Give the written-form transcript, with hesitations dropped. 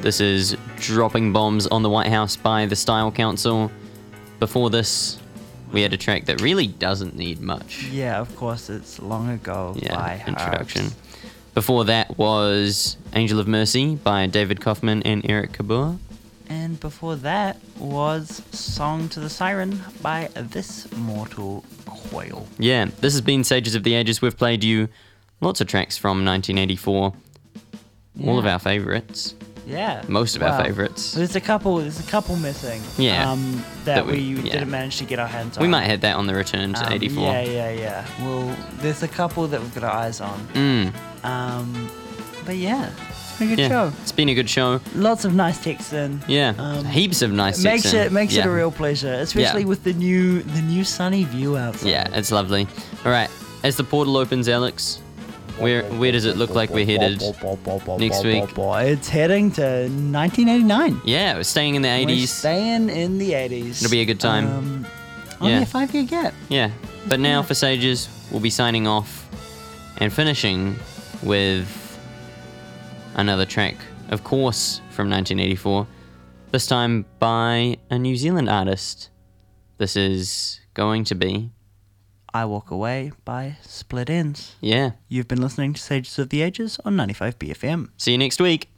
This is Dropping Bombs on the White House by the Style Council. Before this, we had a track that really doesn't need much. Yeah, of course, it's Long Ago by introduction. Herbs. Before that was Angel of Mercy by David Kaufman and Eric Kabur. And before that was Song to the Siren by This Mortal Coil. Yeah, this has been Sages of the Ages. We've played you lots of tracks from 1984. All of our favourites. Yeah. Most of our favourites. There's a couple missing. Yeah. That we didn't manage to get our hands on. We might hit that on the return to 84. Yeah. Well, there's a couple that we've got our eyes on. But yeah, it's been a good show. It's been a good show. Lots of nice texts in. Yeah. Heaps of nice texts in. Makes it a real pleasure, especially with the new sunny view outside. Yeah, it's lovely. All right, as the portal opens, Alex, where does it look like we're headed next week? It's heading to 1989. Yeah, we're staying in the 80s. We're staying in the 80s. It'll be a good time. Only a 5-year gap. Yeah, but now for Sages, we'll be signing off and finishing with another track, of course, from 1984. This time by a New Zealand artist. This is going to be I Walk Away by Split Ends. Yeah. You've been listening to Sages of the Ages on 95 BFM. See you next week.